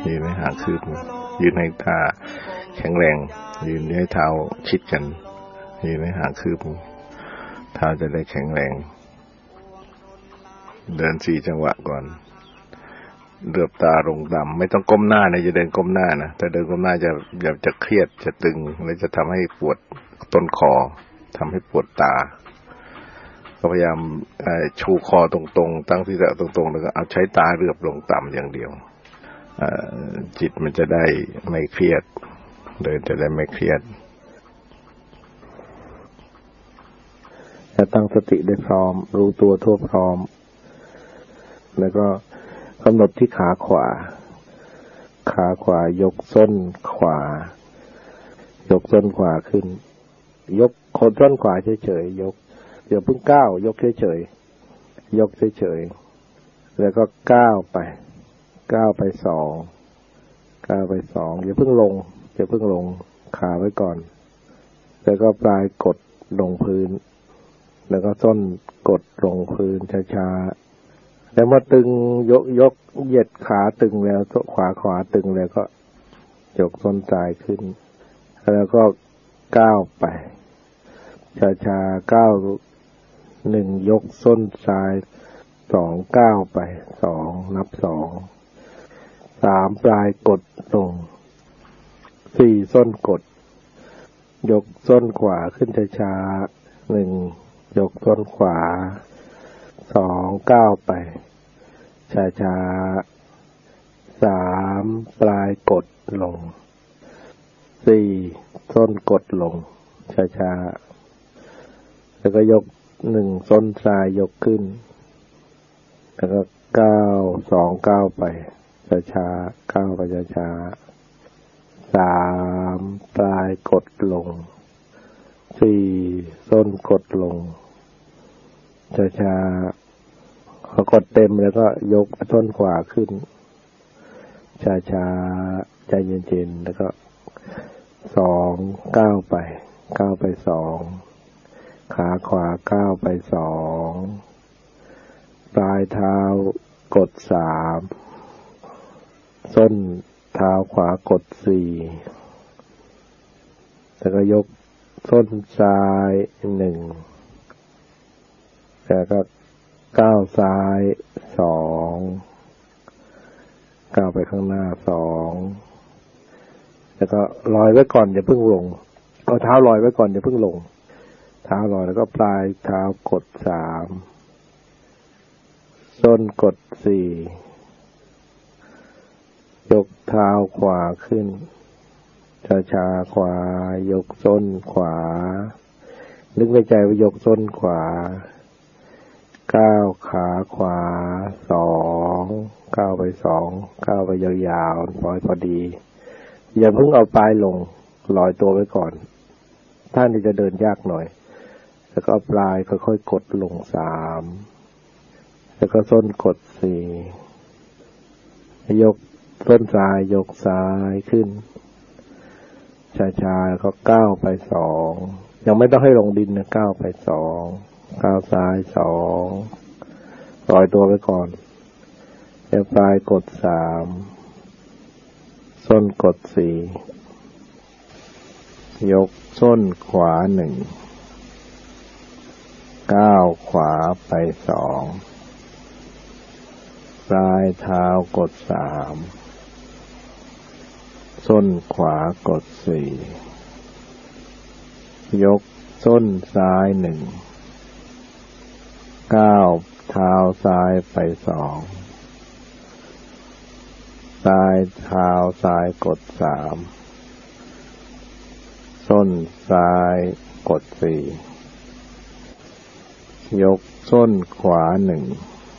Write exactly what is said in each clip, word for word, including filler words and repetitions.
ยืนให้ห่างคืบยืนให้ท่าแข็งแรงยืนให้เท้าชิดกันยืนให้ห่างคืบเท้าจะได้แข็งแรงเดินสี่จังหวะก่อนเหลือบตาลงต่ำไม่ต้องก้มหน้านะจะเดินก้มหน้านะแต่เดินก้มหน้าจะจะเครียดจะตึงและจะทำให้ปวดต้นคอทำให้ปวดตาก็พยายามชูคอตรงๆตั้งศีรษะตรงๆแล้วก็เอาใช้ตาเหลือบลงต่ำอย่างเดียวจิตมันจะได้ไม่เครียดเดินจะได้ไม่เครียดจะตั้งสติได้พร้อมรู้ตัวทั่วพร้อมแล้วก็กำหนดที่ขาขวาขาขวายกส้นขวายกส้นขวาขึ้นยกโคนส้นขวาเฉยๆยกเดี๋ยวเพิ่งก้าวยกเฉยๆยกเฉยๆแล้วก็ก้าวไปก้าวไปสองก้าวไปสองอย่าเพิ่งลงอย่าเพิ่งลงขาไว้ก่อนแล้วก็ปลายกดลงพื้นแล้วก็ส้นกดลงพื้นช้าๆแล้วเมื่อตึงยกยกเหยียดขาตึงแล้วขวาขวาตึงแล้วก็ยกส้นซ้ายขึ้นแล้วก็ก้าวไปช้าๆก้าวหนึ่งยกส้นซ้ายสองก้าวไปสองนับสองสามปลายกดลงสี่ส้นกดยกส้นขวาขึ้นช้าๆหนึ่งยกส้นขวาสองก้าวไปช้าๆสามปลายกดลงสี่ส้นกดลงช้าๆแล้วก็ยกหนึ่งส้นซ้ายยกขึ้นแล้วก็ก้าวสองก้าวไปช้าๆก้าวไปช้าๆสามปลายกดลงสี่ส้นกดลงช้าๆพอกดเต็มแล้วก็ยกส้นขวาขึ้นช้าๆใจเย็นๆแล้วก็สองก้าวไปก้าวไปสองขาขวาก้าวไปสองปลายเท้ากดสามส้นเท้าขวากดสี่แล้วก็ยกส้นซ้ายหนึ่งแล้วก็ก้าวซ้ายสองก้าวไปข้างหน้าสองแล้วก็ลอยไว้ก่อนอย่าเพิ่งลงเอาเท้าลอยไว้ก่อนอย่าเพิ่งลงเท้าลอยแล้วก็ปลายเท้ากดสามส้นกดสี่ยกเท้าขวาขึ้นช้าๆขวายกส้นขวานึกในใจว่ายกส้นขวาก้าวขาขวาสองก้าวไปสองก้าวไปยาวๆพอพอดีอย่าเพิ่งเอาปลายลงลอยตัวไว้ก่อนท่านที่จะเดินยากหน่อยแล้วก็เอาปลายค่อยๆกดลงสามแล้วก็ส้นกดสี่ยกส้นซ้ายยกซ้ายขึ้นช้าๆแล้วก็ก้าวไปสองยังไม่ต้องให้ลงดินนะก้าวไปสองก้าวซ้ายสองปล่อยตัวไว้ก่อนแล้วปลายกดสามส้นกดสี่ยกส้นขวาหนึ่งก้าวขวาไปสองปลายเท้ากดสามส้นขวากดสี่ยกส้นซ้ายหนึ่งก้าวเท้าซ้ายไปสองปลายเท้าซ้ายกดสามส้นซ้ายกดสี่ยกส้นขวาหนึ่ง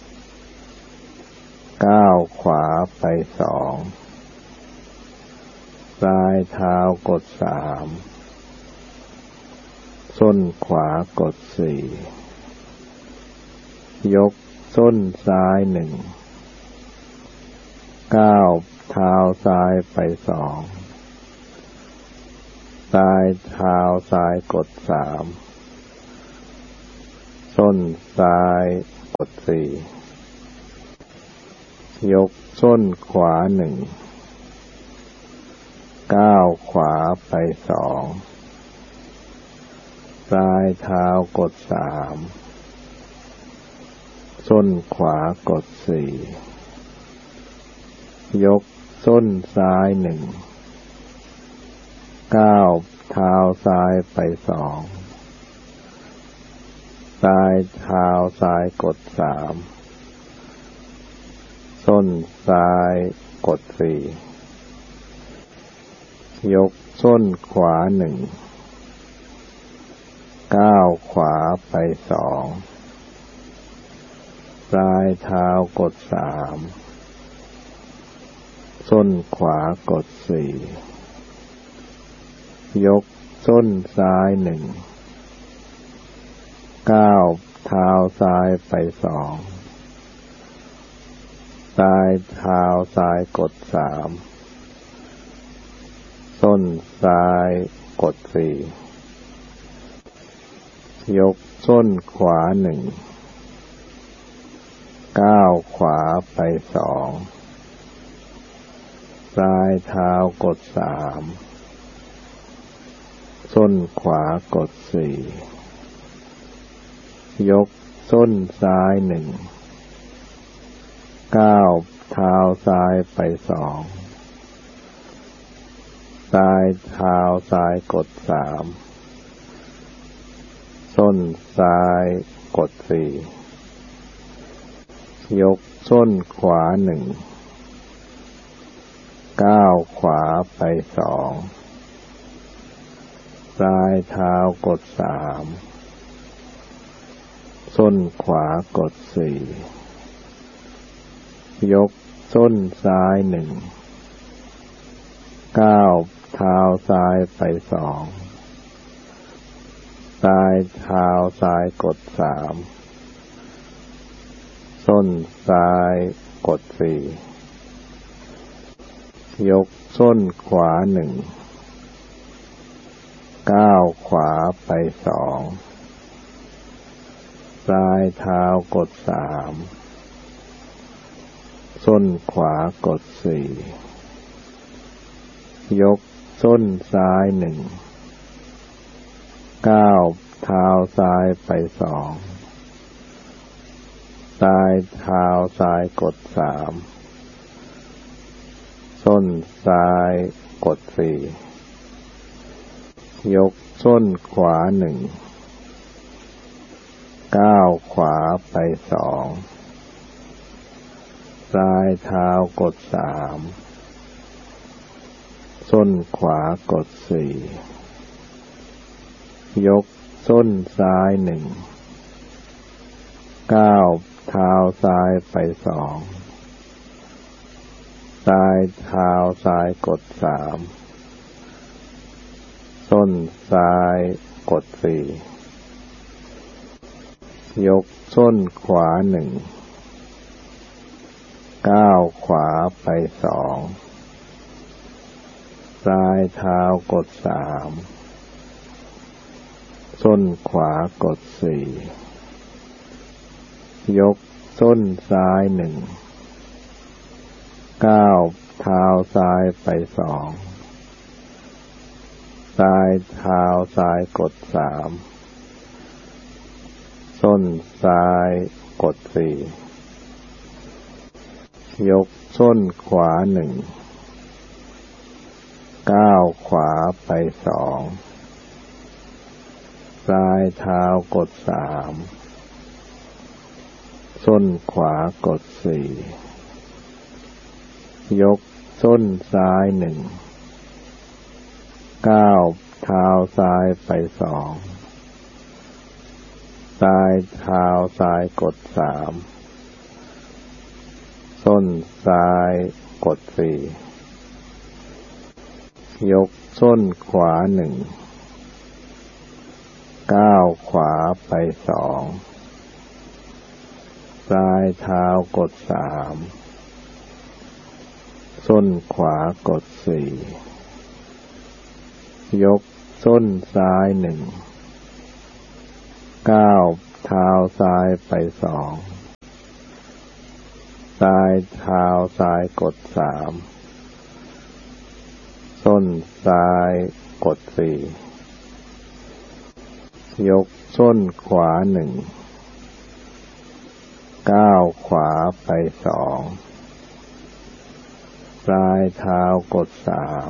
ก้าวขวาไปสองปลายเท้ากดสามส้นขวากดสี่ยกส้นซ้ายหนึ่งก้าวเท้าซ้ายไปสองปลายเท้าซ้ายกดสามส้นซ้ายกดสี่ยกส้นขวาหนึ่งไปสองปลายเท้ากดสามส้นขวากดสี่ยกส้นซ้ายหนึ่งก้าวเท้าซ้ายไปสองปลายเท้าซ้ายกดสามส้นซ้ายกดสี่ยกส้นขวาหนึ่งก้าวขวาไปสองปลายเท้ากดสามส้นขวากดสี่ยกส้นซ้ายหนึ่งก้าวเท้าซ้ายไปสองปลายเท้าซ้ายกดสามส้นซ้ายกดสี่ยกส้นขวาหนึ่งก้าวขวาไปสองปลายเท้ากดสามส้นขวากดสี่ยกส้นซ้ายหนึ่งก้าวเท้าซ้ายไปสองปลายเท้าซ้ายกดสามส้นซ้ายกดสี่ยกส้นขวาหนึ่งก้าวขวาไปสองปลายเท้ากดสามส้นขวากดสี่ยกส้นซ้ายหนึ่งก้าวเท้าซ้ายไปสองปลายเท้าซ้ายกดสามส้นซ้ายกดสี่ยกส้นขวาหนึ่งก้าวขวาไปสองปลายเท้ากดสามส้นขวากดสี่ยกส้นซ้ายหนึ่งก้าวเท้าซ้ายไปสองปลายเท้าซ้ายกดสามส้นซ้ายกดสี่ยกส้นขวาหนึ่งก้าวขวาไปสองปลายเท้ากดสามส้นขวากดสี่ยกส้นซ้ายหนึ่งก้าวเท้าซ้ายไปสองปลายเท้าซ้ายกดสามส้นซ้ายกดสี่ยกส้นขวาหนึ่งก้าวขวาไปสองปลายเท้ากดสามส้นขวากดสี่ยกส้นซ้ายหนึ่งก้าวเท้าซ้ายไปสองปลายเท้าซ้ายกดสามส้นซ้ายกดสี่ยกส้นขวาหนึ่งก้าวขวาไปสองปลายเท้ากดสามส้นขวากดสี่ยกส้นซ้ายหนึ่งก้าวเท้าซ้ายไปสองปลายเท้าซ้ายกดสามส้นซ้ายกดสี่ยกส้นขวาหนึ่งก้าวขวาไปสองปลายเท้ากดสามส้นขวากดสี่ยกส้นซ้ายหนึ่งก้าวเท้าซ้ายไปสองปลายเท้าซ้ายกดสามส้นซ้ายกดสี่ยกส้นขวาหนึ่งก้าวขวาไปสองปลายเท้ากดสาม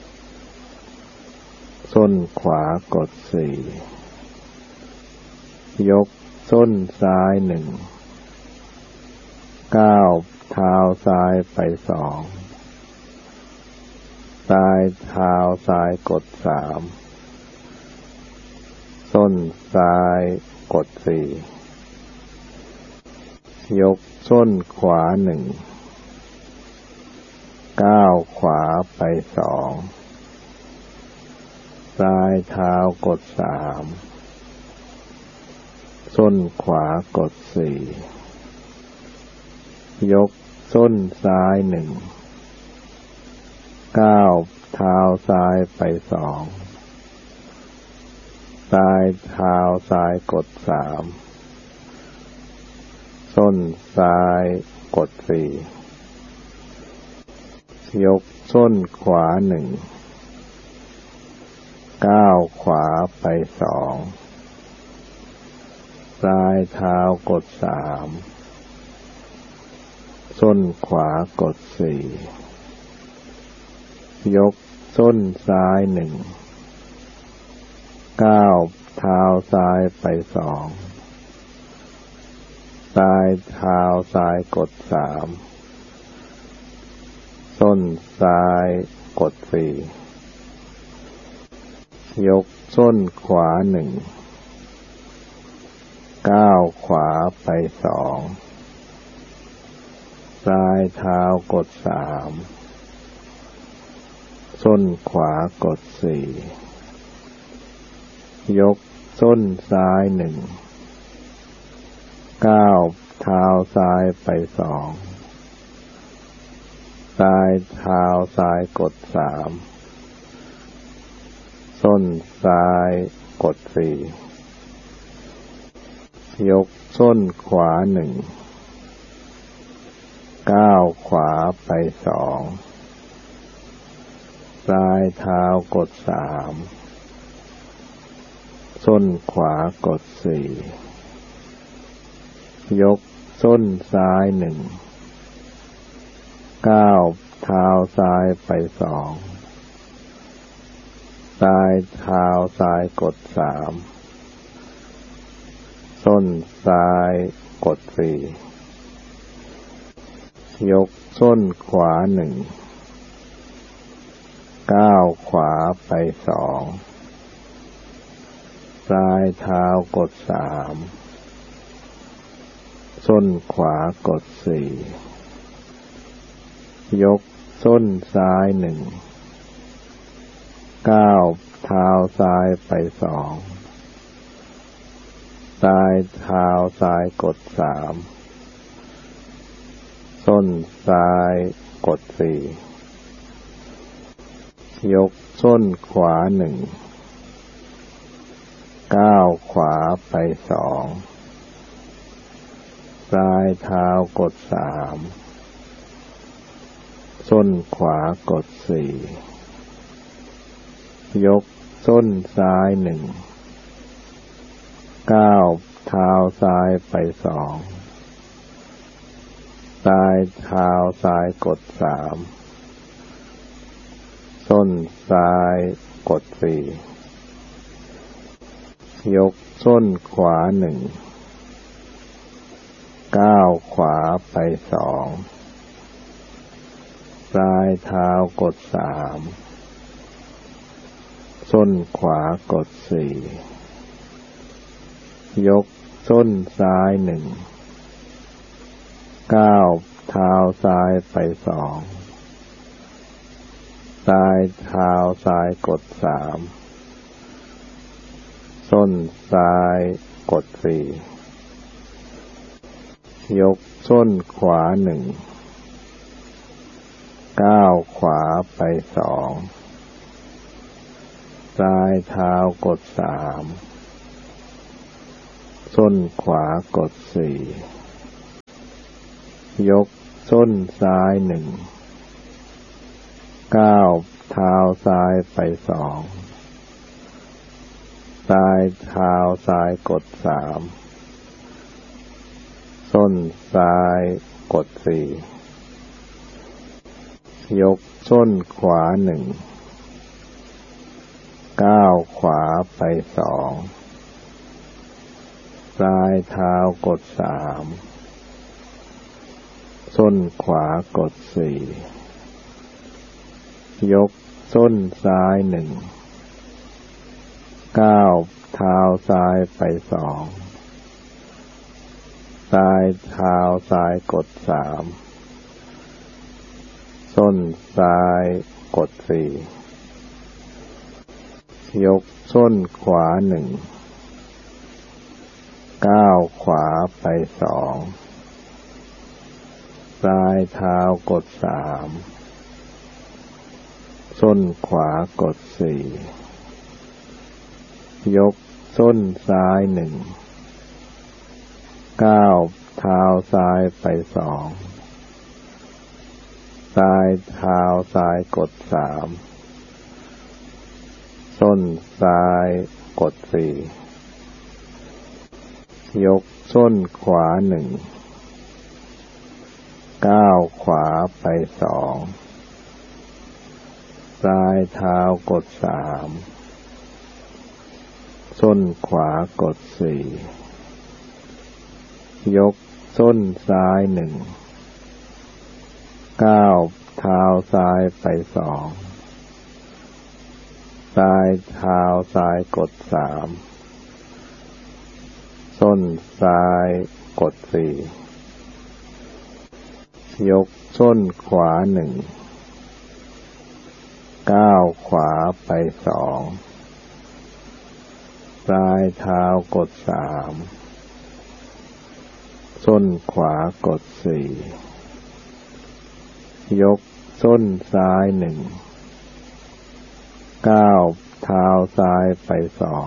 ส้นขวากดสี่ยกส้นซ้ายหนึ่งก้าวเท้าซ้ายไปสองปลายเท้าซ้ายกดสามส้นซ้ายกดสี่ยกส้นขวาหนึ่งก้าวขวาไปสองปลายเท้ากดสามส้นขวากดสี่ยกส้นซ้ายหนึ่งก้าวเท้าซ้ายไปสองปลายเท้าซ้ายกดสามส้นซ้ายกดสี่ยกส้นขวาหนึ่งก้าวขวาไปสองปลายเท้ากดสามส้นขวากดสี่ยกส้นซ้ายหนึ่งก้าวเท้าซ้ายไปสองปลายเท้าซ้ายกดสามส้นซ้ายกดสี่ยกส้นขวาหนึ่งก้าวขวาไปสองปลายเท้ากดสามส้นขวากดสี่ยกส้นซ้ายหนึ่งก้าวเท้าซ้ายไปสองปลายเท้าซ้ายกดสามส้นซ้ายกดสี่ยกส้นขวาหนึ่งก้าวขวาไปสองปลายเท้ากดสามส้นขวากดสี่ยกส้นซ้ายหนึ่งก้าวเท้าซ้ายไปสองปลายเท้าซ้ายกดสามส้นซ้ายกดสี่ยกส้นขวาหนึ่งก้าวขวาไปสองปลายเท้ากดสามส้นขวากดสี่ยกส้นซ้ายหนึ่งก้าวเท้าซ้ายไปสองปลายเท้าซ้ายกดสามส้นซ้ายกดสี่ยกส้นขวาหนึ่งก้าวขวาไปสองปลายเท้ากดสามส้นขวากดสี่ยกส้นซ้ายหนึ่งก้าวเท้าซ้ายไปสองปลายเท้าซ้ายกดสามส้นซ้ายกดสี่ยกส้นขวาหนึ่งก้าวขวาไปสองปลายเท้ากดสามส้นขวากดสี่ยกส้นซ้ายหนึ่งก้าวเท้าซ้ายไปสองปลายเท้าซ้ายกดสามส้นซ้ายกดสี่ยกส้นขวาหนึ่งก้าวขวาไปสองปลายเท้ากดสามส้นขวากดสี่ยกส้นซ้ายหนึ่งก้าวเท้าซ้ายไปสองปลายเท้าซ้ายกดสามส้นซ้ายกดสี่ยกส้นขวาหนึ่งก้าวขวาไปสองปลายเท้ากดสามส้นขวากดสี่ยกส้นซ้ายหนึ่งก้าวเท้าซ้ายไปสองปลายเท้าซ้ายกดสามส้นซ้ายกดสี่ยกส้นขวาหนึ่งก้าวขวาไปสองปลายเท้ากดสามส้นขวากดสี่ยกส้นซ้ายหนึ่งก้าวเท้าซ้ายไปสองปลายเท้าซ้ายกดสามส้นซ้ายกดสี่ยกส้นขวาหนึ่งก้าวขวาไปสองปลายเท้ากดสามส้นขวากดสี่ยกส้นซ้ายหนึ่งก้าวเท้าซ้ายไปสองปลายเท้าซ้ายกดสามส้นซ้ายกดสี่ยกส้นขวาหนึ่งก้าวขวาไปสองปลายเท้ากดสามส้นขวากดสี่ยกส้นซ้ายหนึ่งก้าวเท้าซ้ายไปสอง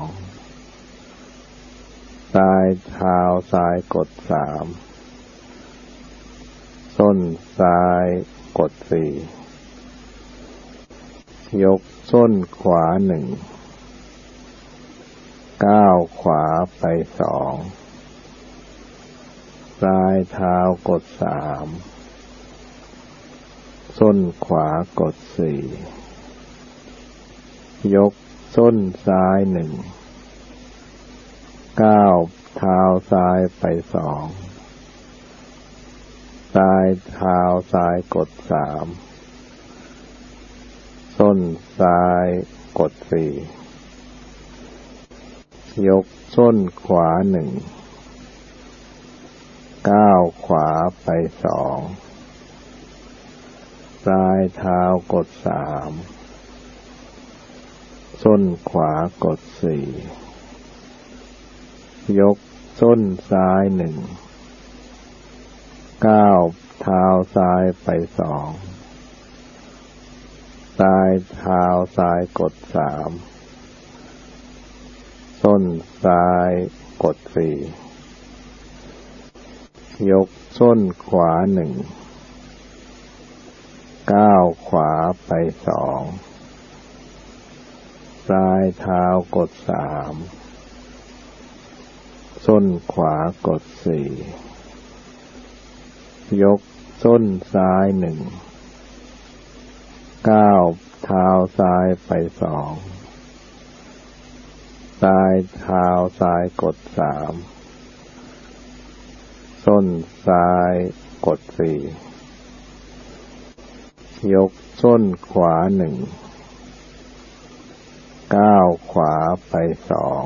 ปลายเท้าซ้ายกดสามส้นซ้ายกดสี่ยกส้นขวาหนึ่งก้าวขวาไปสองปลายเท้ากดสามส้นขวากดสี่ยกส้นซ้ายหนึ่งก้าวเท้าซ้ายไปสองปลายเท้าซ้ายกดสามส้นซ้ายกดสี่ยกส้นขวาหนึ่งก้าวขวาไปสองปลายเท้ากดสามส้นขวากดสี่ยกส้นซ้ายหนึ่งก้าวเท้าซ้ายไปสองปลายเท้าซ้ายกดสามส้นซ้ายกดสี่ยกส้นขวาหนึ่งก้าวขวาไปสองปลายเท้ากดสามส้นขวากดสี่ยกส้นซ้ายหนึ่งก้าวเท้าซ้ายไปสองปลายเท้าซ้ายกดสามส้นซ้ายกดสี่ยกส้นขวาหนึ่งก้าวขวาไปสอง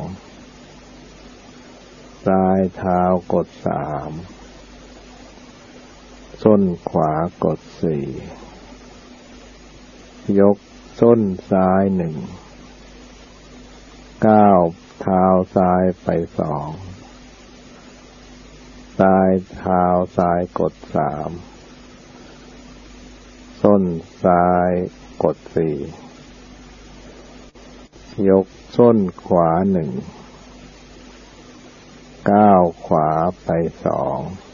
ปลายเท้ากดสามส้นขวากดสี่ยกส้นซ้ายหนึ่งก้าวเท้าซ้ายไปสองปลายเท้าซ้ายกดสามส้นซ้ายกดสี่ยกส้นขวาหนึ่งก้าวขวาไปสอง